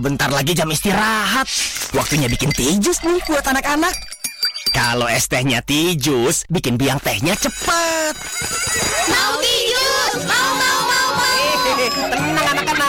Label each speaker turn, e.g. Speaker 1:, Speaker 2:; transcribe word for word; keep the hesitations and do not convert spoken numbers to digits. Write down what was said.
Speaker 1: Bentar lagi jam istirahat. Waktunya bikin teh jus nih buat anak-anak. Kalau es tehnya teh jus, bikin biang tehnya cepat.
Speaker 2: Mau